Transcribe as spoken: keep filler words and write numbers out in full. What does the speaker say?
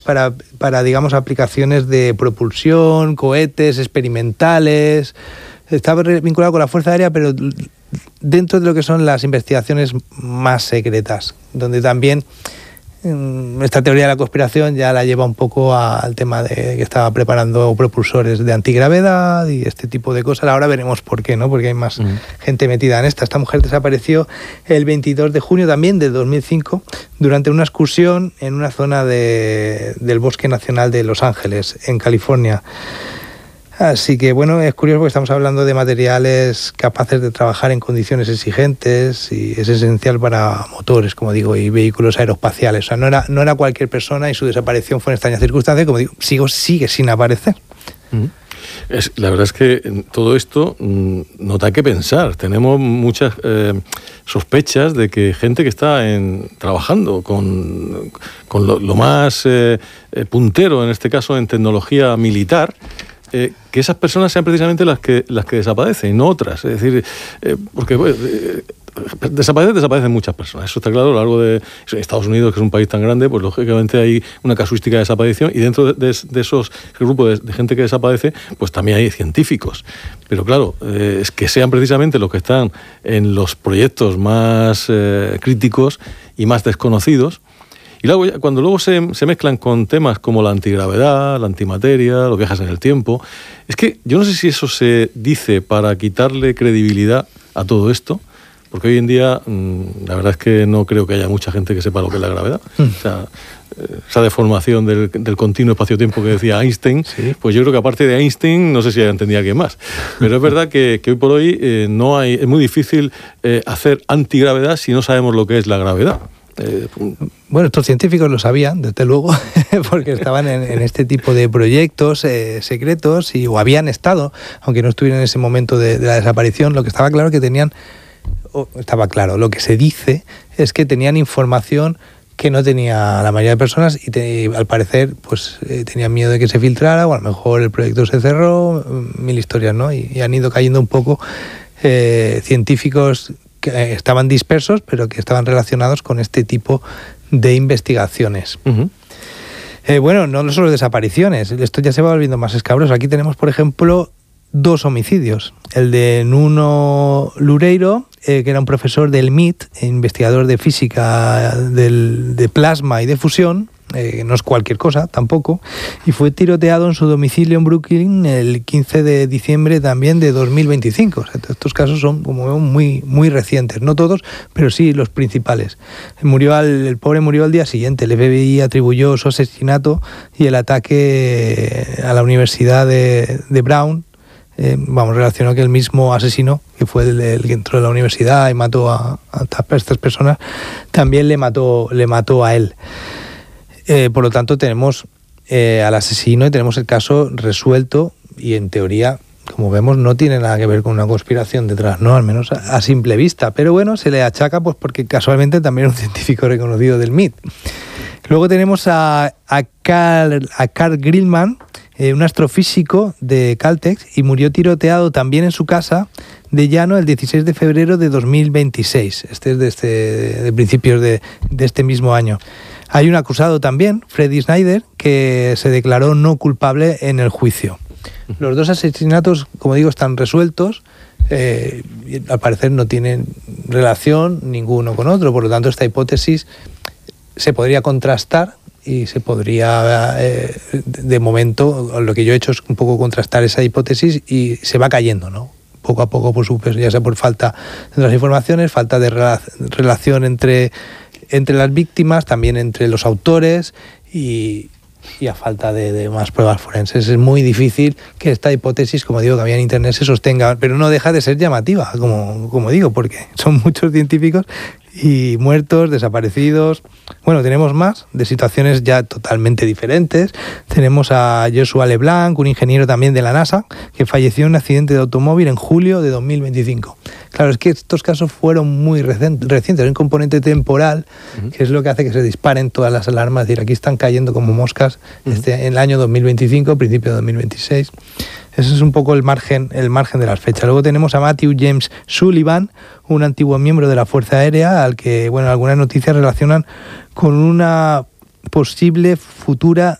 para, para, digamos, aplicaciones de propulsión, cohetes experimentales. Estaba vinculado con la Fuerza Aérea, pero dentro de lo que son las investigaciones más secretas, donde también esta teoría de la conspiración ya la lleva un poco al tema de que estaba preparando propulsores de antigravedad y este tipo de cosas. Ahora veremos por qué, ¿no? Porque hay más uh-huh. gente metida en esta. Esta mujer desapareció el veintidós de junio también de dos mil cinco durante una excursión en una zona de, del Bosque Nacional de Los Ángeles, en California. Así que, bueno, es curioso porque estamos hablando de materiales capaces de trabajar en condiciones exigentes y es esencial para motores, como digo, y vehículos aeroespaciales. O sea, no era, no era cualquier persona y su desaparición fue en extrañas circunstancias, como digo, sigo, sigue sin aparecer. Mm. Es, la verdad es que todo esto mm, no da que pensar. Tenemos muchas eh, sospechas de que gente que está en, trabajando con, con lo, lo más eh, puntero, en este caso en tecnología militar, Eh, que esas personas sean precisamente las que las que desaparecen y no otras. Es decir, eh, porque bueno, eh, desaparecen, desaparecen muchas personas. Eso está claro. A lo largo de Estados Unidos, que es un país tan grande, pues lógicamente hay una casuística de desaparición y dentro de, de, de esos grupos de, de gente que desaparece, pues también hay científicos. Pero claro, eh, es que sean precisamente los que están en los proyectos más eh, críticos y más desconocidos. Y luego, cuando luego se, se mezclan con temas como la antigravedad, la antimateria, los viajes en el tiempo, es que yo no sé si eso se dice para quitarle credibilidad a todo esto, porque hoy en día mmm, la verdad es que no creo que haya mucha gente que sepa lo que es la gravedad. Mm. O sea, esa deformación del, del continuo espacio-tiempo que decía Einstein, sí. Pues yo creo que aparte de Einstein, no sé si entendía alguien más. Pero es verdad que, que hoy por hoy eh, no hay, es muy difícil eh, hacer antigravedad si no sabemos lo que es la gravedad. Eh, bueno, estos científicos lo sabían, desde luego, porque estaban en, en este tipo de proyectos eh, secretos y o habían estado, aunque no estuvieran en ese momento de, de la desaparición. Lo que estaba claro que tenían, oh, estaba claro, lo que se dice es que tenían información que no tenía la mayoría de personas y te, al parecer pues eh, tenían miedo de que se filtrara o a lo mejor el proyecto se cerró, mil historias, ¿no? Y, y han ido cayendo un poco eh, científicos que estaban dispersos, pero que estaban relacionados con este tipo de investigaciones. Uh-huh. Eh, bueno, no solo desapariciones, esto ya se va volviendo más escabroso. Aquí tenemos, por ejemplo, dos homicidios. El de Nuno Loureiro, eh, que era un profesor del M I T, investigador de física del, de plasma y de fusión, Eh, no es cualquier cosa tampoco, y fue tiroteado en su domicilio en Brooklyn el quince de diciembre también de dos mil veinticinco. O sea, estos casos son, como vemos, muy, muy recientes, no todos, pero sí los principales. Murió al, el pobre murió al día siguiente. El F B I atribuyó su asesinato y el ataque a la Universidad de, de Brown, eh, vamos, relacionó que el mismo asesino, que fue el, el que entró en la universidad y mató a, a estas personas, también le mató, le mató a él. Eh, por lo tanto, tenemos eh, al asesino y tenemos el caso resuelto y, en teoría, como vemos, no tiene nada que ver con una conspiración detrás, ¿no? Al menos a, a simple vista. Pero bueno, se le achaca pues porque casualmente también es un científico reconocido del M I T. Luego tenemos a, a, Carl, a Carl Grillman, eh, un astrofísico de Caltech, y murió tiroteado también en su casa de llano el dieciséis de febrero de dos mil veintiséis. Este es de, este, de principios de, de este mismo año. Hay un acusado también, Freddy Snyder, que se declaró no culpable en el juicio. Los dos asesinatos, como digo, están resueltos. Eh, y al parecer no tienen relación ninguno con otro. Por lo tanto, esta hipótesis se podría contrastar y se podría, eh, de momento, lo que yo he hecho es un poco contrastar esa hipótesis y se va cayendo, ¿no? Poco a poco, por supuesto, ya sea por falta de las informaciones, falta de rela- relación entre... entre las víctimas, también entre los autores y, y a falta de, de más pruebas forenses. Es muy difícil que esta hipótesis, como digo, que había en Internet, se sostenga, pero no deja de ser llamativa, como, como digo, porque son muchos científicos y muertos, desaparecidos. Bueno, tenemos más de situaciones ya totalmente diferentes. Tenemos a Joshua LeBlanc, un ingeniero también de la NASA, que falleció en un accidente de automóvil en julio de dos mil veinticinco. Claro, es que estos casos fueron muy recientes, hay un componente temporal, uh-huh. que es lo que hace que se disparen todas las alarmas. Es decir, aquí están cayendo como moscas uh-huh. este, en el año dos mil veinticinco, principio de dos mil veintiséis. Ese es un poco el margen, el margen de las fechas. Luego tenemos a Matthew James Sullivan, un antiguo miembro de la Fuerza Aérea, al que, bueno, algunas noticias relacionan con una posible futura